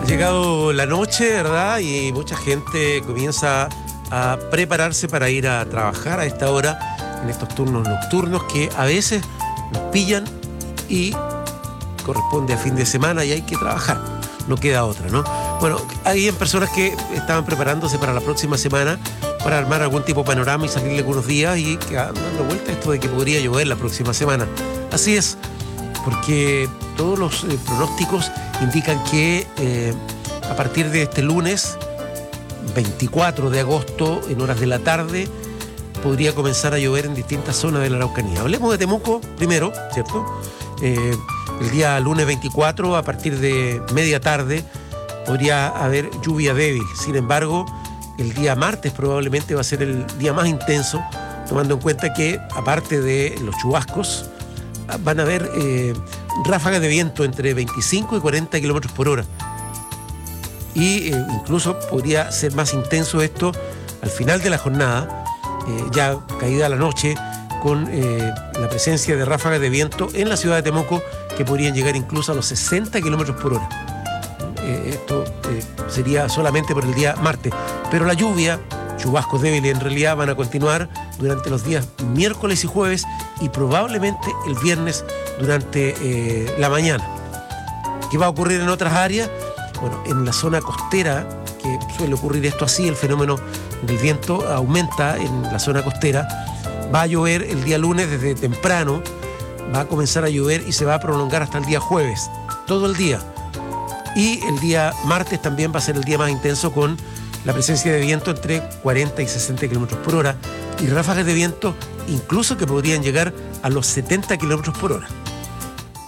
Llegado la noche, ¿verdad? Y mucha gente comienza a prepararse para ir a trabajar a esta hora, en estos turnos nocturnos que a veces nos pillan y corresponde a fin de semana y hay que trabajar. No queda otra, ¿no? Bueno, hay personas que estaban preparándose para la próxima semana para armar algún tipo de panorama y salirle algunos días y que dando vuelta esto de que podría llover la próxima semana. Así es, porque todos los pronósticos indican que a partir de este lunes 24 de agosto, en horas de la tarde, podría comenzar a llover en distintas zonas de la Araucanía. Hablemos de Temuco primero, ¿cierto? El día lunes 24, a partir de media tarde, podría haber lluvia débil. Sin embargo, el día martes probablemente va a ser el día más intenso, tomando en cuenta que, aparte de los chubascos, van a haber ráfagas de viento entre 25 y 40 kilómetros por hora. Y incluso podría ser más intenso esto al final de la jornada, ya caída la noche, con la presencia de ráfagas de viento en la ciudad de Temuco que podrían llegar incluso a los 60 kilómetros por hora. Esto sería solamente por el día martes. Pero la lluvia, chubascos débiles en realidad, van a continuar durante los días miércoles y jueves y probablemente el viernes durante la mañana. ¿Qué va a ocurrir en otras áreas? Bueno, en la zona costera, que suele ocurrir esto así, el fenómeno del viento aumenta en la zona costera. Va a llover el día lunes desde temprano, va a comenzar a llover y se va a prolongar hasta el día jueves, todo el día. Y el día martes también va a ser el día más intenso, con la presencia de viento entre 40 y 60 kilómetros por hora y ráfagas de viento incluso que podrían llegar a los 70 kilómetros por hora.